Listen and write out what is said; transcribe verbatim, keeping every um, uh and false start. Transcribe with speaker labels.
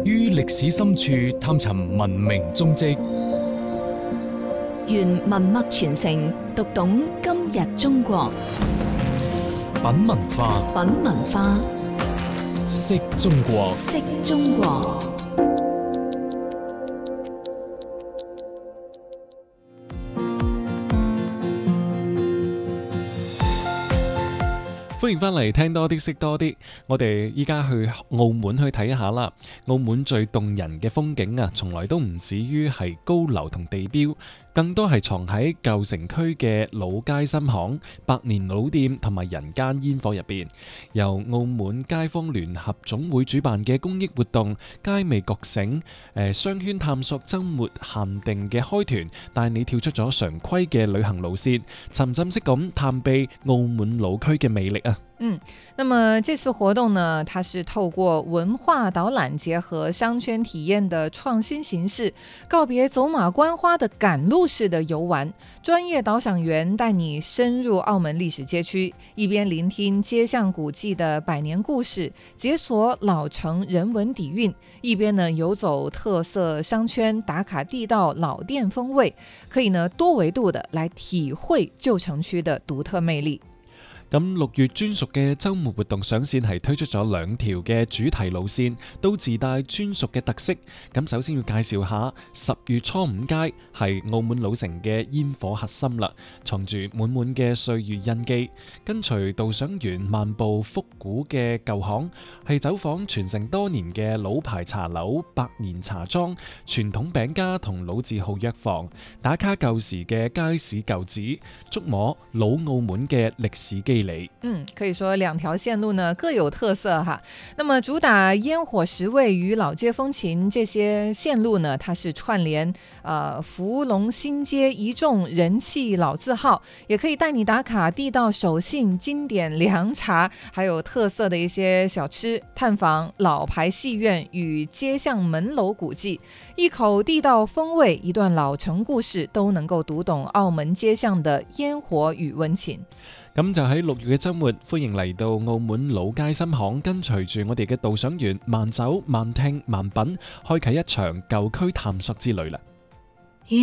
Speaker 1: 於歷史深處探尋文明蹤跡，
Speaker 2: 願文脈傳承，讀懂今日中國。
Speaker 1: 品文化，
Speaker 2: 品文化，
Speaker 1: 識中國，
Speaker 2: 識中國。
Speaker 3: 歡迎翻嚟聽多啲識多啲，我哋依家去澳門去睇一下啦。澳門最動人嘅風景啊，從來都唔止於係高樓同地標，更多係藏喺舊城區嘅老街新巷、百年老店同埋人間煙火入邊。由澳門街坊聯合總會主辦嘅公益活動街味覺醒，誒雙圈探索週末限定嘅開團，帶你跳出咗常規嘅旅行路線，沉浸式咁探秘澳門老區嘅魅力啊！
Speaker 4: 嗯，那麼這次活動呢，它是透過文化導覽結合商圈體驗的創新形式，告別走馬觀花的趕路式的遊玩，專業導賞員帶你深入澳門歷史街區，一邊聆聽街巷古跡的百年故事，解鎖老城人文底蘊，一邊呢遊走特色商圈，打卡地道老店風味，可以呢多維度的來體會舊城區的獨特魅力。
Speaker 3: 咁六月專屬嘅週末活動上線係推出咗兩條嘅主題路線，都自帶專屬嘅特色。咁首先要介紹下十月初五街，係澳門老城嘅煙火核心啦，藏住滿滿嘅歲月印記。跟隨導賞員漫步復古嘅舊巷，係走訪傳承多年嘅老牌茶樓、百年茶莊、傳統餅家同老字號藥房，打卡舊時嘅街市舊址，觸摸老澳門嘅歷史基地。
Speaker 4: 嗯，可以說兩條線路呢各有特色哈。那麼主打煙火食味與老街風情，這些線路呢，它是串聯呃福隆新街一眾人氣老字號，也可以帶你打卡地道手信、經典涼茶，還有特色的一些小吃，探訪老牌戲院與街巷門樓古跡，一口地道風味，一段老城故事，都能夠讀懂澳門街巷的煙火與溫情。
Speaker 3: 咁就喺六月嘅週末，歡迎嚟到澳門老街新巷，跟隨住我哋嘅導賞員慢走慢聽慢品，開啟一場舊區探索之旅啦。